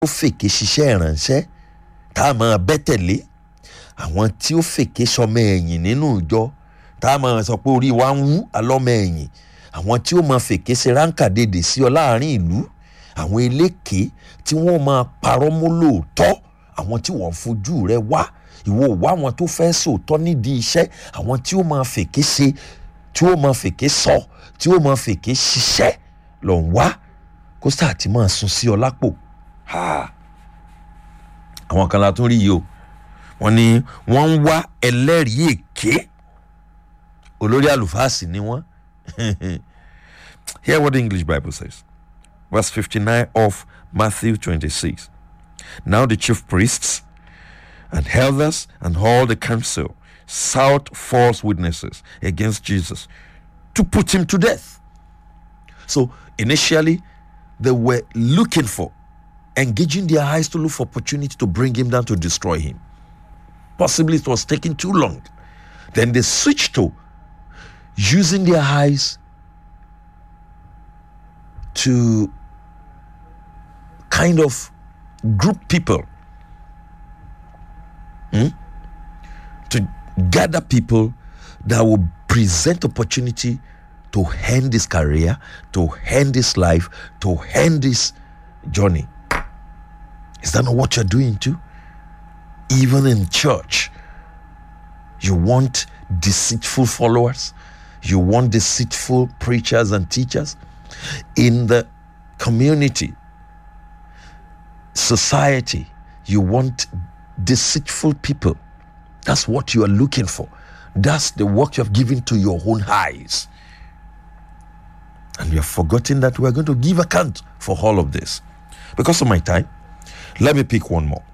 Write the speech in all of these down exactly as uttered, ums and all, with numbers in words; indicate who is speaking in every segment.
Speaker 1: ó fèké ṣiṣẹ́ ìránṣẹ́ tá a máa bẹ́ tẹ̀lé, àwọn tí ó fèké sọmọ ẹ̀yìn nínú ìjọ tá a máa sọ pé orí wa ń wú alọ́mọ ẹ̀yìn, àwọn tí ó máa fèké ṣe ránkàdédè sí ọ láàrin ìlú, àwọn eléké tí wọ́n máa parọ́ mọ́ lóòótọ́, àwọn tí wọ́n fojú rẹ wá, ìwọ ò wá àwọn tó fẹ́ sòótọ́ nídìí iṣẹ́, àwọn tí ó máa fèké ṣe, tí ó máa fèké sọ, tí ó máa fèké ṣiṣẹ́ lọ ń wá kó sáà tí máa sun sí ọ lápò. Àwọn kan la tún rí yìí o, wọ́n ní wọ́n ń wá ẹlẹ́rìí èké, olórí àlùfáà sì ni wọ́n. Hear what the English Bible says. Verse fifty-nine of Matthew twenty-six. Now the chief priests and elders and all the council sought false witnesses against Jesus to put him to death. So initially they were looking for, engaging their eyes to look for opportunity to bring him down, to destroy him. Possibly it was taking too long. Then they switched to using their eyes to kind of group people, hmm? to gather people that will present opportunity to end his career, to end his life, to end his journey. Is that not what you're doing too? Even in church, you want deceitful followers, you want deceitful preachers and teachers. In the community, society, you want deceitful people. That's what you are looking for. That's the work you have given to your own eyes. And you have forgotten that we are going to give account for all of this. Because of my time, let me pick one more.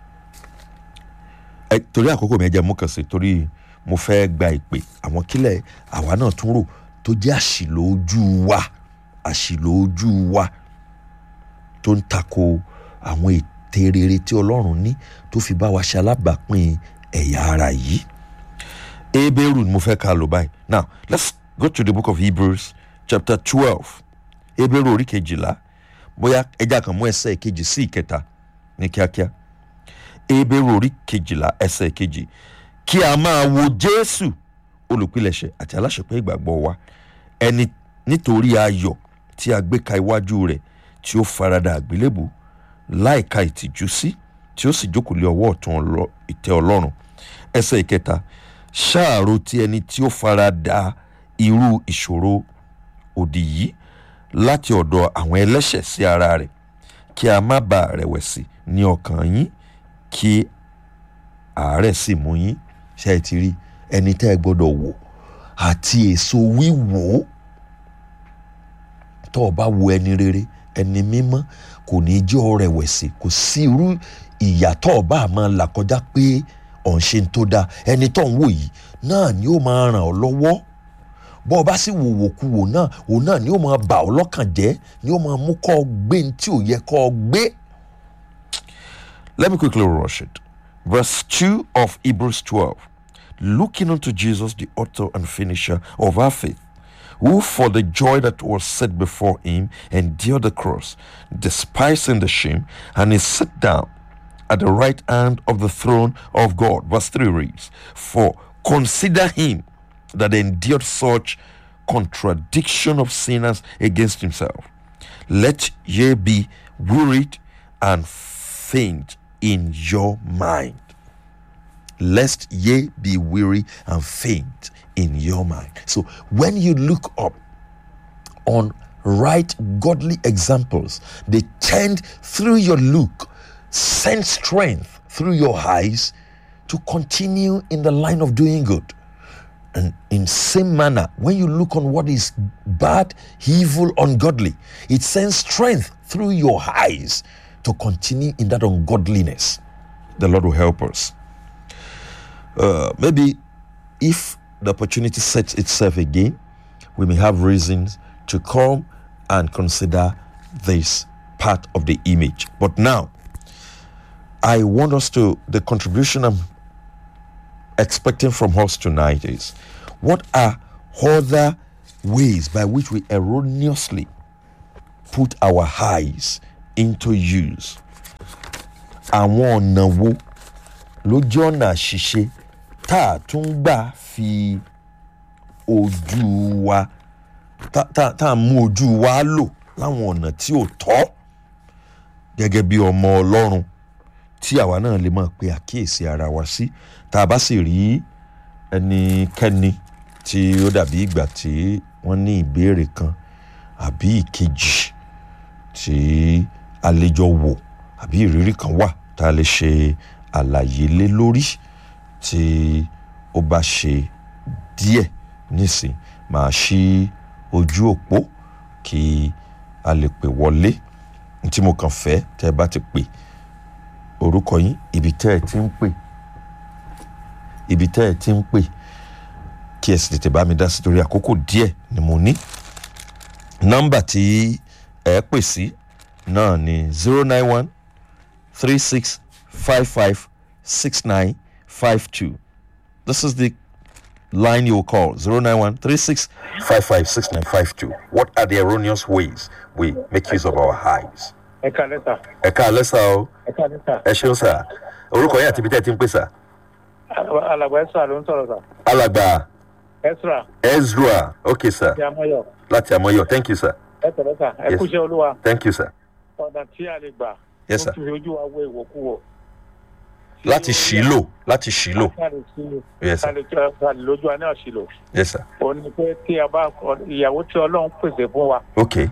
Speaker 1: Eh, torí àkókò mi ẹ jẹ́ mú kàn sí, torí mo fẹ́ gba ìpè àwọn kílẹ̀ àwa náà tún rò tó jẹ́ àṣìlò ojú wa, àṣìlò ojú wa tó ń tako àwọn ète rere tí Ọlọ́run ní tó fi bá wa ṣe alábàápín ẹ̀yà ara yìí. Hébérù ni mo fẹ́ ká lò báyìí. Now let's go to the book of Hebrews chapter twelve. Hébérù orí kejìlá, bóyá ẹja kan mú ẹsẹ̀ kejì sí ìkẹta ní kíákíá. Hébérù orí kejìlá ẹsẹ̀ kejì. Kí a máa wo Jésù olùpilẹ̀ṣẹ̀ àti aláṣepé ìgbàgbọ́ wa, ẹni nítorí ayọ̀ tí a gbé ka iwájú rẹ̀ tí ó farada àgbélébù láìka ìtìjú sí, tí ó sì jókòó lé ọwọ́ ọ̀tún ìtẹ́ Ọlọ́run. Ẹsẹ̀ ìkẹta. Ṣàárò ti ẹni tí ó farada irú ìṣòro òdì yìí láti ọ̀dọ̀ àwọn ẹlẹ́ṣẹ̀ sí ara rẹ̀, kí a má bàa rẹ̀wẹ̀sì ní ọkàn yín, kí àárẹ̀ sì mú yín. Ṣé ẹ ti rí ẹni tẹ́ ẹ gbọ́dọ̀ wò àti èso wíwò? Tó o bá wo ẹni rere, ẹni mímọ́, kò ní jẹ́ ọ rẹ̀wẹ̀sì, kò sí irú ìyà tó o bá máa là kọjá pé ọ̀ ń ṣe tó dáa. Ẹni tó ń wò yìí náà ni ó máa ràn ọ́ lọ́wọ́. Bọ́ ọ bá sì wòwò kú wò náà, òun náà ni ó máa bà ọ́ lọ́kàn jẹ́, ni ó máa mú kọ́ ọ gbé ní tí ò yẹ kọ́ ọ gbé. Let me quickly rush it. Verse two of Hebrews twelve. Looking unto Jesus, the author and finisher of our faith, who for the joy that was set before him endured the cross, despising the shame, and is set down at the right hand of the throne of God. Verse three reads, For consider him that endured such contradiction of sinners against himself. Let ye be wearied and faint in your mind. Lest ye be weary and faint in your mind. So when you look up on right godly examples, they tend through your look, send strength through your eyes to continue in the line of doing good. And in same manner, when you look on what is bad, evil, ungodly, it sends strength through your eyes to continue in that ungodliness. The Lord will help us. Uh, maybe if the opportunity sets itself again, we may have reasons to come and consider this part of the image. But now, I want us to, the contribution I'm expecting from us tonight is, what are other ways by which we erroneously put our eyes into use àwọn ọ̀nà wo ló jẹ́ ọ̀nà àṣìṣe tá a tún gbà fi ojú wa tá tá tá a mú ojú wa lò láwọn ọ̀nà tí ò tọ́ gẹ́gẹ́ bí ọmọ Ọlọ́run tí àwa náà lè máa pe àkíyèsí ara wa sí tá a bá sì rí ẹnikẹ́ni tí ó dàbí ìgbà tí wọ́n ní ìbéèrè kan àbí ìkejì tí a lè jọ wò àbí ìrírí kan wà tá a lè ṣe àlàyé lé lórí tí ó bá ṣe díẹ̀ nísìn máa ṣí ojú òpó kí a lè pè wọlé tí mo kàn fẹ́ tẹ́ ẹ bá ti pè orúkọ yín ibi tẹ́ ẹ ti ń pè ibi tẹ́ ẹ ti ń pè kí ẹ sì tètè bá mi dá sí torí àkókò díẹ̀ ni mo ní nọ́mbà tí ẹ pè sí náà ni zero nine one three six five five six nine five two. This is the line you will call zero nine one three six five five six nine five two. What are the erroneous ways we make use of our eyes?
Speaker 2: Ẹ káalẹ́ sà.
Speaker 1: Ẹ káalẹ́ sà o.
Speaker 2: Ẹ káalẹ́ sà.
Speaker 1: Ẹ ṣeun sà. Orúkọ yín àti ibi tẹ́ ẹ ti ń pè sà.
Speaker 2: Alàgbà Ezra ló ń sọ̀rọ̀ sà.
Speaker 1: Alàgbà
Speaker 2: Ezra.
Speaker 1: Ezra. Okay sir.
Speaker 2: Láti Amọ́yọ̀.
Speaker 1: Láti Amọ́yọ̀. Thank you sir.
Speaker 2: Ẹ tẹ̀lé sà. Ẹ kú iṣẹ́ Olúwa.
Speaker 1: Thank you sir.
Speaker 2: Ọ̀nà tí a lè gbà.
Speaker 1: Yes sir.
Speaker 2: Ó fi ojú wa wo ìwòkuwò.
Speaker 1: Láti ṣìlò. Láti ṣìlò. Yes sir.
Speaker 2: Ká lè lójú wa ní àṣìlò.
Speaker 1: Yes sir.
Speaker 2: Ó ní pé tí a bá ìyàwó tí Ọlọ́run pèsè fún wa.
Speaker 1: Okay.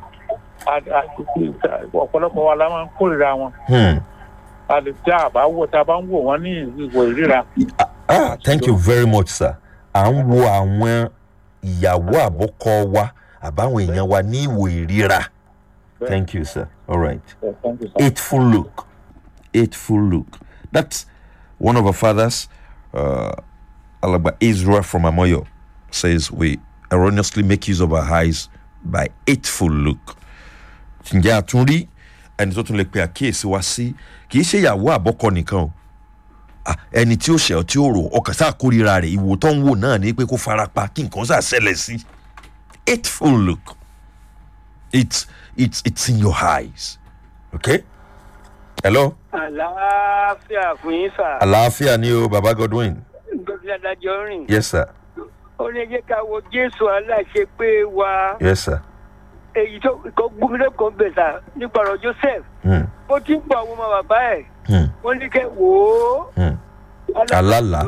Speaker 2: Ọ̀pọ̀lọpọ̀ wa la máa ń kórìíra wọn.
Speaker 1: Hmm.
Speaker 2: A lè tí a bá wò tá a bá ń wò wọ́n ní ìwò ìríra.
Speaker 1: Ah, thank you very much sir. À ń wo àwọn ìyàwó àbọ́kọ wa àbáwọn èèyàn wa ní ìwò ìríra. Thank you sir. All right.
Speaker 2: Yes, thank you, sir.
Speaker 1: Eightful look. Eightful look. That's one of our fathers, uh, Alaba Israel from Amoyo, says we erroneously make use of our eyes by eightful look. Ǹjẹ́ àtúnrí ẹni tó tún lè pe àkíyèsí wa sí kì í ṣe ìyàwó àbọ́kọ nìkan o. Ẹni tí ó ṣe ọ tí ó rò ọkàn sáà kórìíra rẹ̀ ìwò tó ń wò náà ní pé kó farapa kí nǹkan sáà ṣẹlẹ̀ sí. Eightful look. It's it's it's in your eyes. Okay? Hello?
Speaker 3: Àlàáfíà fún yín sà.
Speaker 1: Àlàáfíà ni o Baba Godwin.
Speaker 3: Gómìnà Adájọ́ rìn.
Speaker 1: Yes sir.
Speaker 3: Ó ní jẹ́ ká wo Jésù aláṣepé wa.
Speaker 1: Yes sir.
Speaker 3: Èyí tó kọ́ gómìnà kan bẹ̀ sà nípa ọ̀rọ̀ Joseph. Ó ti ń bọ̀ àwọn ọmọ bàbá ẹ̀. Wọ́n ní kẹ́ wò ó.
Speaker 1: Alálà.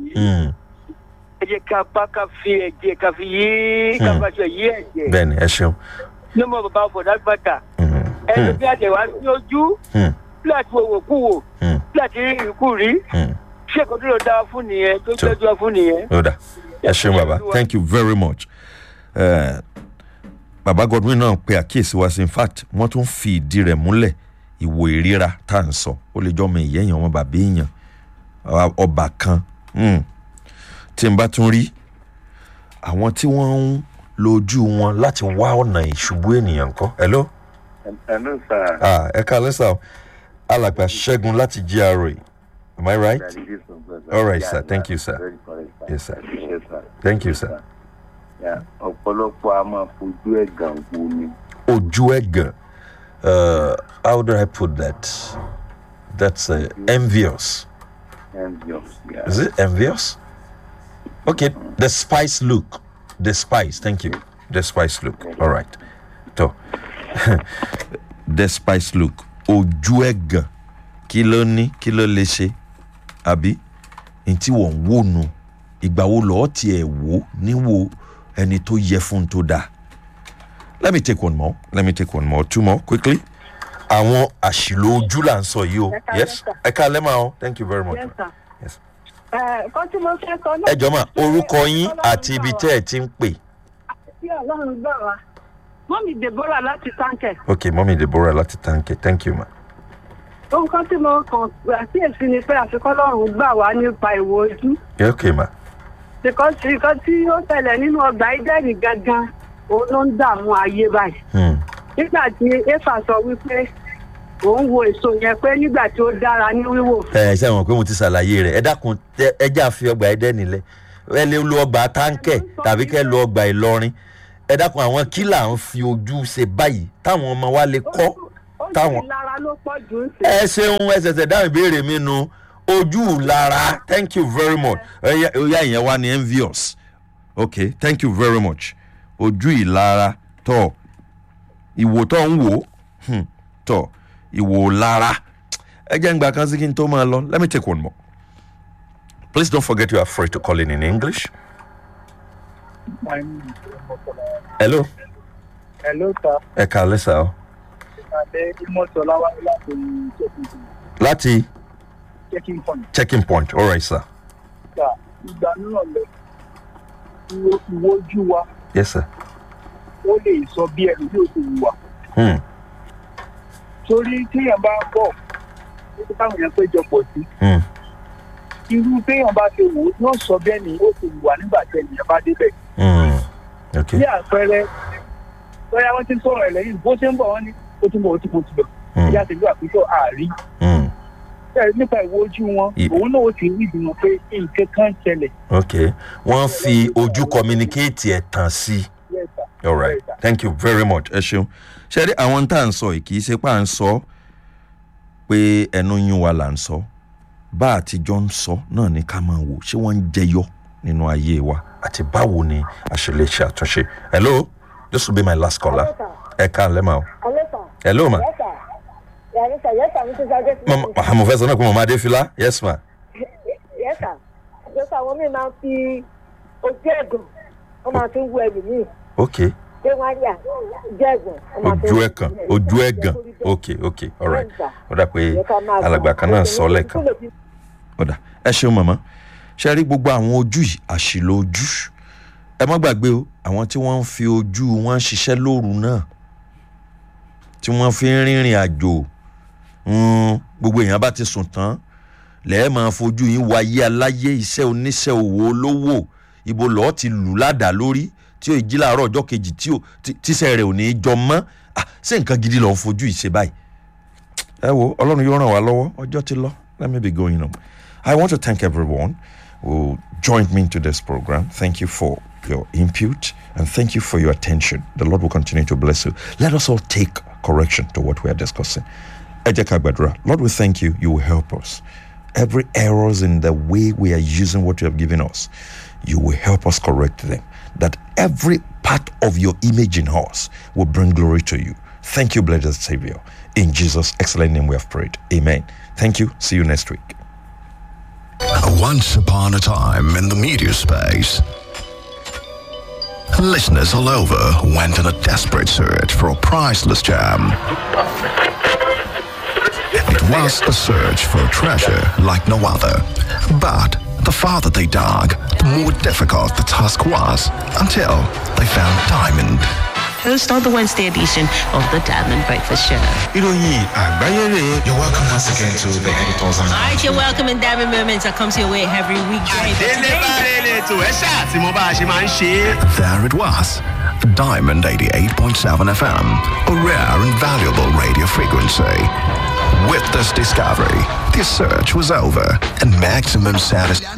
Speaker 3: Ẹ jẹ́ ká pa ká fi ẹ̀jẹ̀ ká fi yí ká bá ṣe yí ẹ̀jẹ̀.
Speaker 1: Bẹ́ẹ̀ni ẹ ṣeun.
Speaker 3: Ní ọmọ bàbá ọ̀fọ̀dá gbàtà. Ẹni bí àtẹ̀wá ní ojú. Láti owó kú wò. Láti rí ìkú rí. Ṣé kò tó lọ dáa fún nìyẹn tó tọ́jú wa fún nìyẹn?
Speaker 1: Ó dà. Ẹ ṣeun bàbá. Thank you very much. Uh, Baba Godwin náà pe àkíyèsí wa sí in fact wọ́n tún fi ìdí rẹ̀ múlẹ̀ ìwò ìríra tá à ń sọ ó lè jọ́ ọmọ ìyá èèyàn ọmọ bàbá èèyàn ọba kan tí n bá tún rí àwọn tí wọ́n ń lójú wọn láti wá ọ̀nà ìṣubú ènìyàn kan. Hello.
Speaker 2: Hello sir.
Speaker 1: Ah, ẹ káalẹ́ sà alàgbà Ṣẹ́gun láti G R A. Am I right? All right sir. Thank you sir. Yes sir. Thank you sir.
Speaker 4: Ọ̀pọ̀lọpọ̀ a máa fojú ẹ̀gàn wo ni.
Speaker 1: Ojú ẹ̀gàn. Uh, how do I put that? That's uh, envious.
Speaker 4: Envious, yeah.
Speaker 1: Is it envious? Okay, mm. The spice look. The spice, thank you. The spice look. All right. So, the spice look. Ojú ẹ̀gàn. Kí ló ní, kí ló lè ṣe? Àbí ntí wọ́n wò nù. Ìgbà wo lọ́ọ́ tiẹ̀ wò níwò ẹni tó yẹ fún tó dáa. Let me take one more. Let me take one more. Two more quickly. Àwọn àṣìlò ojú là ń sọ yìí o. Yes. Ẹ káalẹ́ mà o. Thank you very much.
Speaker 5: Yes sir.
Speaker 1: Yes.
Speaker 5: Ẹ kọ́ tí mo fẹ́ sọ náà.
Speaker 1: Ẹ jọ̀ọ́ mà orúkọ yín àti ibi tẹ́ ẹ ti ń pè.
Speaker 5: Àti Ọlọ́run gbà wá. Mọ́mì Deborah láti Táǹkẹ̀.
Speaker 1: Okay, Mọ́mì Deborah láti Táǹkẹ̀. Thank you ma.
Speaker 5: Nǹkan tí mo kàn àkíyèsí ni pé àfikún Ọlọ́run gbà wá nípa ìwò ojú.
Speaker 1: Okay ma.
Speaker 5: Because nǹkan tí ó tẹ̀lẹ̀ nínú ọgbà Ídẹ́nì gangan òun ló ń dààmú ayé báyìí. Nígbà tí Éfà sọ wípé òun wo èso yẹn pé nígbà tí ó dára ní wíwò.
Speaker 1: Ẹ ṣe àwọn pé mo ti ṣàlàyé rẹ̀ ẹ dákun ẹ já fi ọgbà Ídẹ́nì lẹ̀ ẹ lè lo ọgbà Táǹkẹ̀ tàbí kẹ́ lo ọgbà Ìlọrin ẹ dákun àwọn kí là ń fi ojú ṣe báyìí táwọn ọmọ wa lè kọ́.
Speaker 5: Ó ojú ìlara ló pọ̀ jù ń sè.
Speaker 1: ẹ ṣeun ẹ ṣẹ̀ṣẹ̀ dáhùn ìbéèrè mi nu ojú lára thank you very much oya ìyẹn wá ní envious okay thank you very much ojú ìlara tọ ìwò tó ń wò tọ ìwò lára ẹ jẹ́ ń gbà kan sí kí n tó máa lọ let me take one more please don't forget you are free to call in in English. hello.
Speaker 2: hello sir.
Speaker 1: ẹ kàlẹ́ sá o.
Speaker 2: adé ìmọ̀tọ́lá wá láti checking point.
Speaker 1: láti.
Speaker 2: checking point.
Speaker 1: checking point all right sir.
Speaker 2: sir ìgbà náà lọ ìwọ ojú wa.
Speaker 1: yes sir.
Speaker 2: ó lè sọ bí ẹni tí ó ti wù wá. torí téèyàn bá bọ̀ níbi táwọn èèyàn péjọ pọ̀ sí. irú téèyàn bá ti wò ó yóò sọ bẹ́ẹ̀ ni ó ti wù wá nígbà tí ènìyàn bá débẹ̀. bí àpẹẹrẹ lọ́yà wọ́n ti ń sọ̀rọ̀ ẹ̀ lẹ́yìn bó ṣe ń bọ̀ wọ́n ní ó tún bọ̀ ó tún bọ̀ ó tún bọ̀. ìyá àti ìlú àpéjọ àárí. nípa ìwo ojú wọn òun náà ó ti rí ìdùnnú pé nǹkan kan ṣẹlẹ̀.
Speaker 1: ok wọ́n fi ojú communicate ẹ̀ tàn sí.
Speaker 2: yes sir.
Speaker 1: all right thank you very much ẹ ṣeun ṣe rí àwọn tá à ń sọ yìí kì í ṣe pé à ń sọ pé ẹnu yín wa là ń sọ bá àtijọ́ ń sọ náà ní ká máa wò ṣé wọ́n ń jẹyọ nínú ayé wa àti báwo ni a ṣe lè ṣe àtúnṣe. hello this will be my last caller. ẹ ká lẹ́ ma o. hello ma.
Speaker 6: Yes, sir. Yes, sir. Missus Adefi.
Speaker 1: mo fẹ́ sọ náà pé mama Adefila yes ma.
Speaker 6: Yes, sir. Yes, sir. Àwọn míì máa ń fi ojú ẹ̀gàn wọ́n máa fi ń wú ẹlòmíì.
Speaker 1: ok.
Speaker 6: Ṣé wọ́n á yà ojú ẹ̀gàn?
Speaker 1: ojú ẹ̀gàn ojú ẹ̀gàn ok ok all right ó dà pé alàgbà kan náà sọ lẹ́ẹ̀kan ó dà ẹ ṣeun màmá ṣe rí gbogbo àwọn ojú yìí àṣìlò ojú ẹ má gbàgbé o àwọn tí wọ́n ń fi ojú wọn ṣiṣẹ́ lóru náà tí wọ́n fi ń rìnrìn àjò gbogbo èèyàn bá ti sùn tán lẹ́ẹ̀ máa fojú yín wáyé aláyé iṣẹ́ oníṣẹ́ òwò olówó ibo lọ́ọ́ ti lù ládàá lórí tí ó jí láàárọ̀ ọjọ́ kejì tí tíṣẹ́ rẹ̀ ò ní í jọ mọ́ ṣé nǹkan gidi lọ́ọ́ fojú ìṣe báyìí. ẹ wo ọlọ́run yóò ràn wá lọ́wọ́ ọjọ́ ti lọ let me be going on. I want to thank everyone who joined me into this program. Thank you for your input and thank you for your attention. The Lord will continue to bless you. Let us all take correction to what we are discussing. Lord, we thank you. You will help us. Every errors in the way we are using what you have given us, you will help us correct them. That every part of your image in us will bring glory to you. Thank you, blessed Savior. In Jesus' excellent name we have prayed. Amen. Thank you. See you next week.
Speaker 7: Once upon a time in the media space, listeners all over went on a desperate search for a priceless gem. It was a search for a treasure like no other. But the farther they dug, the more difficult the task was, until they found diamond.
Speaker 8: Host on the Wednesday edition of the Diamond Breakfast Show.
Speaker 9: You're welcome once again to the editors.
Speaker 8: All right, you're welcome in Diamond Moments that comes your way every weekday.
Speaker 7: There it was. Diamond eighty-eight point seven F M, a rare and valuable radio frequency. With this discovery, the search was over and maximum satisfaction.